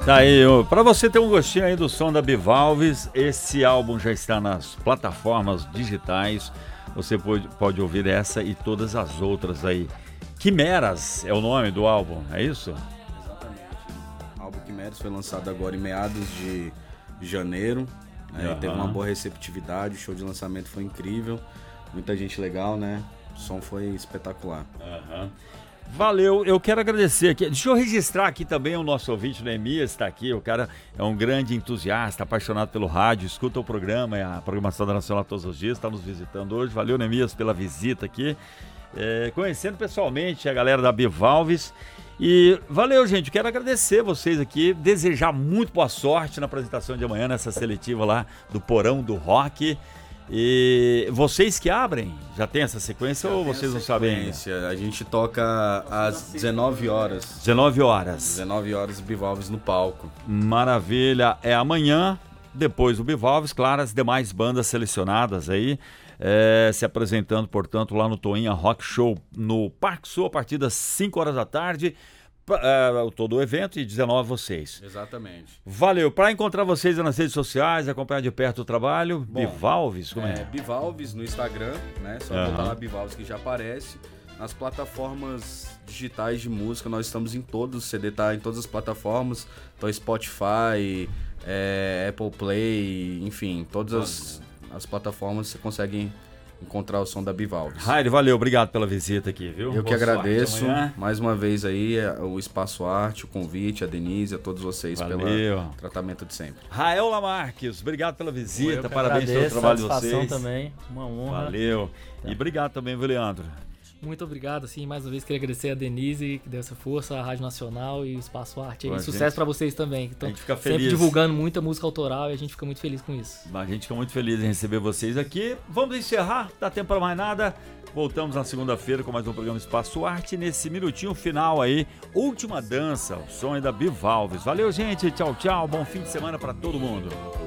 Tá aí, pra você ter um gostinho aí do som da Bivalves, esse álbum já está nas plataformas digitais. Você pode ouvir essa e todas as outras aí. Quimeras é o nome do álbum, é isso? Exatamente. O álbum Quimeras foi lançado agora em meados de janeiro. Né? Teve uma boa receptividade, o show de lançamento foi incrível. Muita gente legal, né? O som foi espetacular. Valeu, eu quero agradecer aqui. Deixa eu registrar aqui também o nosso ouvinte, o Neemias, está aqui. O cara é um grande entusiasta, apaixonado pelo rádio, escuta o programa, a programação da Nacional todos os dias, está nos visitando hoje. Valeu, Neemias, pela visita aqui. Conhecendo pessoalmente a galera da Bivalves. E valeu, gente, quero agradecer vocês aqui, desejar muito boa sorte na apresentação de amanhã, nessa seletiva lá do Porão do Rock. E vocês que abrem, já tem essa sequência ou vocês não sabem ainda? A gente toca às 19 horas. 19 horas. 19 horas, Bivalves no palco. Maravilha, é amanhã, depois do Bivalves, claro, as demais bandas selecionadas aí, se apresentando, portanto, lá no Toinha Rock Show, no Parque Sul, a partir das 5 horas da tarde. Todo o evento e 19 vocês. Exatamente. Valeu. Para encontrar vocês nas redes sociais, acompanhar de perto o trabalho, Bivalves, como é? Bivalves no Instagram, né? Só botar lá Bivalves que já aparece. Nas plataformas digitais de música, nós estamos em todos, o CD tá em todas as plataformas, então Spotify, Apple Play, enfim, todas as plataformas você consegue encontrar o som da Bivalves. Raide, valeu, obrigado pela visita aqui, viu? Eu que agradeço, mais uma vez aí, o Espaço Arte, o convite, a Denise, a todos vocês pelo tratamento de sempre. Rael Lamarques, obrigado pela visita, parabéns pelo trabalho de vocês. Também, uma honra. Valeu. E obrigado também, Leandro. Muito obrigado, assim, mais uma vez queria agradecer a Denise, que deu essa força, a Rádio Nacional e o Espaço Arte. E sucesso para vocês também, que estão sempre divulgando muita música autoral e a gente fica muito feliz com isso. A gente fica muito feliz em receber vocês aqui. Vamos encerrar, dá tempo para mais nada. Voltamos na segunda-feira com mais um programa Espaço Arte. Nesse minutinho final aí, última dança, o som é da Bivalves. Valeu, gente, tchau, tchau, bom fim de semana para todo mundo.